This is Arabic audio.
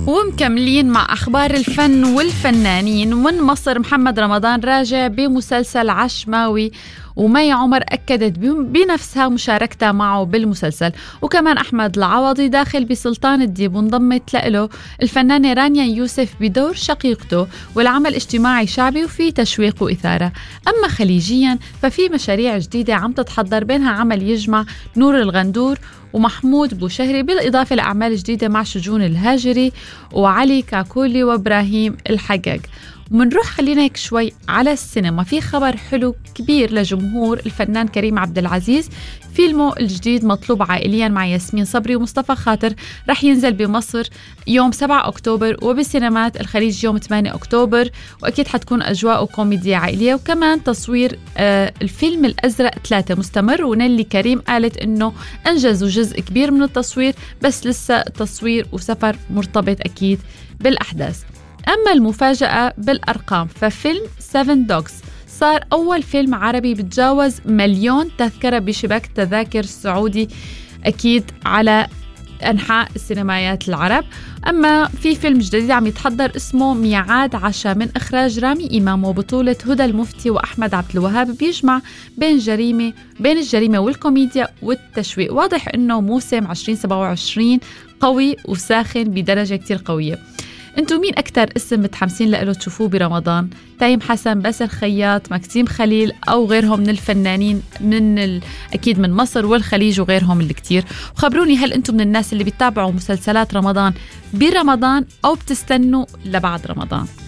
ومكملين مع أخبار الفن والفنانين. ومن مصر محمد رمضان راجع بمسلسل عشماوي، ومي عمر أكدت بنفسها مشاركتها معه بالمسلسل. وكمان أحمد العوضي داخل بسلطان الديب، وانضمت له الفنانة رانيا يوسف بدور شقيقته، والعمل اجتماعي شعبي وفي تشويق وإثارة. أما خليجيا ففي مشاريع جديدة عم تتحضر، بينها عمل يجمع نور الغندور ومحمود بوشهري، بالإضافة لأعمال جديدة مع شجون الهاجري وعلي كاكولي وإبراهيم الحقاق. ومنروح خلينا هيك شوي على السينما. في خبر حلو كبير لجمهور الفنان كريم عبد العزيز، فيلمه الجديد مطلوب عائليا مع ياسمين صبري ومصطفى خاطر رح ينزل بمصر يوم 7 أكتوبر، وبسينمات الخليج يوم 8 أكتوبر. وأكيد حتكون أجواء وكوميديا عائلية. وكمان تصوير الفيلم الأزرق 3 مستمر، ونيلي كريم قالت إنه أنجزوا جزء كبير من التصوير، بس لسه التصوير وسفر مرتبط أكيد بالأحداث. أما المفاجأة بالأرقام، ففيلم 7 دوغز صار أول فيلم عربي بتجاوز 1,000,000 تذكرة بشباك التذاكر السعودي، أكيد على أنحاء السينمايات العرب. أما في فيلم جديد عم يتحضر اسمه ميعاد عشاء من إخراج رامي إمام وبطولة هدى المفتي وأحمد عبد الوهاب، بيجمع بين الجريمة والكوميديا والتشويق. واضح إنه موسم 2027 قوي وساخن بدرجة كتير قوية. انتو مين أكتر اسم متحمسين لأله تشوفوه برمضان؟ تايم حسن، باسل خياط، مكسيم خليل، أو غيرهم من الفنانين أكيد من مصر والخليج وغيرهم اللي كتير. وخبروني، هل انتو من الناس اللي بيتابعوا مسلسلات رمضان برمضان أو بتستنوا لبعد رمضان؟